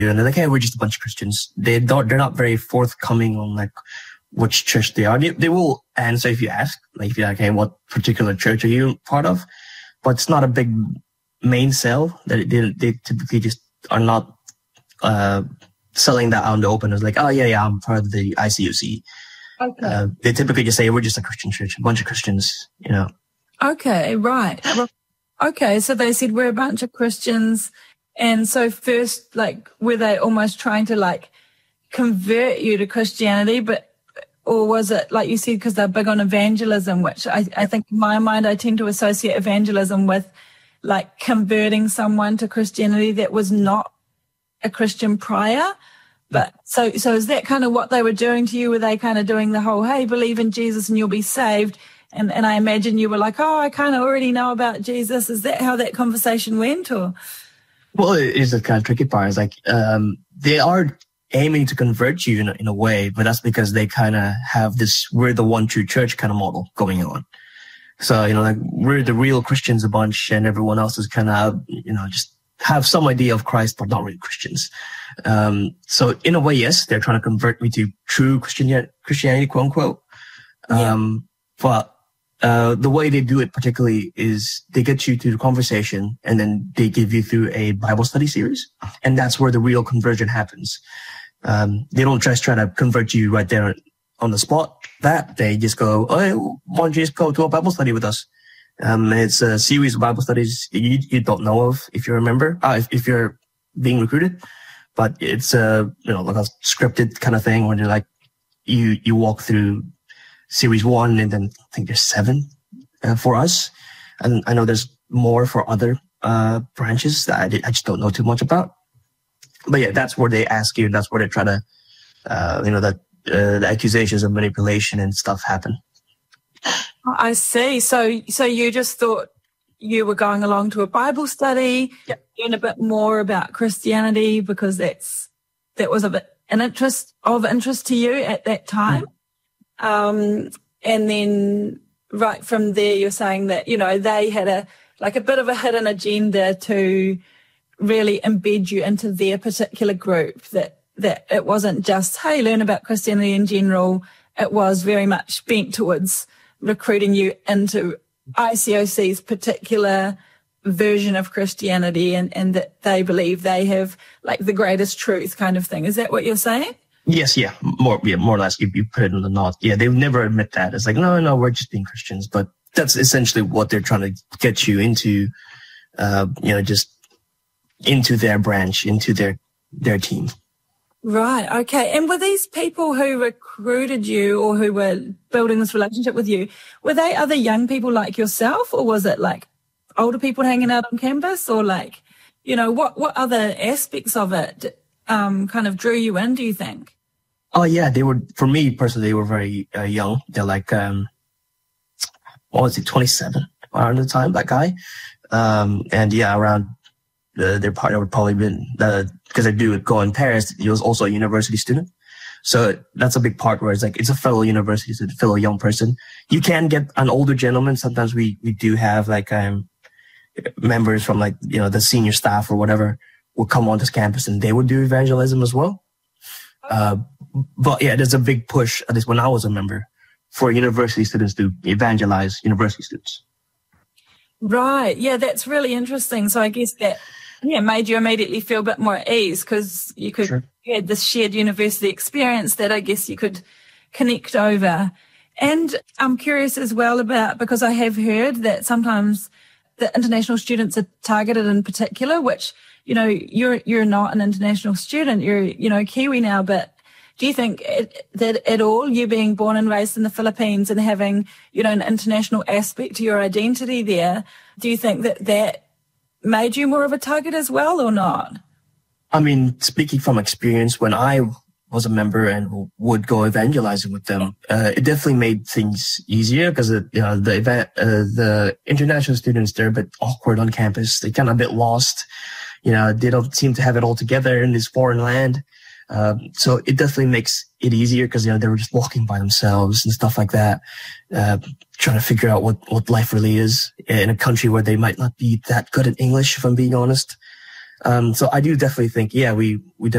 and they're like, hey, we're just a bunch of Christians. They're not very forthcoming on like which church they are. They will answer if you ask, like if you're like, hey, what particular church are you part of? But it's not a big main sell. They typically just are not selling that out in the open. It's like, oh yeah, I'm part of the ICOC. Okay. They typically just say we're just a Christian church, a bunch of Christians, you know. Okay, right. Okay, so they said we're a bunch of Christians. And so first, like, were they almost trying to, like, convert you to Christianity, or was it, like you said, because they're big on evangelism, which I think in my mind I tend to associate evangelism with, like, converting someone to Christianity that was not a Christian prior. But so is that kind of what they were doing to you? Were they kind of doing the whole, hey, believe in Jesus and you'll be saved? And I imagine you were like, oh, I kind of already know about Jesus. Is that how that conversation went, or? Well, it is the kind of tricky part. It's like, they are aiming to convert you in a way, but that's because they kind of have this, we're the one true church kind of model going on. So, you know, like we're the real Christians a bunch and everyone else is kind of, you know, just have some idea of Christ, but not really Christians. So in a way, yes, they're trying to convert me to true Christianity, quote unquote. But the way they do it particularly is they get you to the conversation and then they give you through a Bible study series. And that's where the real conversion happens. They don't just try to convert you right there on the spot. They just go, oh, why don't you just go to a Bible study with us? It's a series of Bible studies you don't know of, if you remember, if you're being recruited. But it's you know, like a scripted kind of thing where they're like, you walk through series 1 and then I think there's 7 for us. And I know there's more for other branches that I just don't know too much about. But yeah, that's where they ask you. That's where they try to, you know, the accusations of manipulation and stuff happen. I see. So you just thought you were going along to a Bible study, learn a bit more about Christianity because that was a bit of interest to you at that time. And then right from there, you're saying that, you know, they had a bit of a hidden agenda to really embed you into their particular group, that it wasn't just, hey, learn about Christianity in general. It was very much bent towards recruiting you into ICOC's particular version of Christianity and that they believe they have like the greatest truth kind of thing. Is that what you're saying? Yes, more or less. You put it in the knot. Yeah, they would never admit that. It's like, no, we're just being Christians. But that's essentially what they're trying to get you into, you know, just into their branch, into their team. Right. Okay. And were these people who recruited you or who were building this relationship with you, were they other young people like yourself, or was it like older people hanging out on campus, or like, you know, what other aspects of it kind of drew you in, do you think? Oh yeah, for me personally, they were very young. They're like, what was he, 27 around the time, that guy. And yeah, around their partner would probably been, because I do go in Paris, he was also a university student. So that's a big part where it's like, it's a fellow university student, fellow young person. You can get an older gentleman. Sometimes we do have like, members from like, you know, the senior staff or whatever would come on this campus and they would do evangelism as well. But yeah, there's a big push, at least when I was a member, for university students to evangelize university students. Right. Yeah, that's really interesting. So I guess that, made you immediately feel a bit more at ease because you had this shared university experience that I guess you could connect over. And I'm curious as well about, because I have heard that sometimes the international students are targeted in particular, which, you know, you're not an international student, you're, you know, Kiwi now, but do you think that at all, you being born and raised in the Philippines and having, you know, an international aspect to your identity there, do you think that made you more of a target as well or not? I mean, speaking from experience, when I was a member and would go evangelizing with them, it definitely made things easier because, you know, the international students, they're a bit awkward on campus. They're kind of a bit lost. You know, they don't seem to have it all together in this foreign land. So it definitely makes it easier because, you know, they were just walking by themselves and stuff like that, trying to figure out what life really is in a country where they might not be that good at English, if I'm being honest. So I do definitely think, yeah, we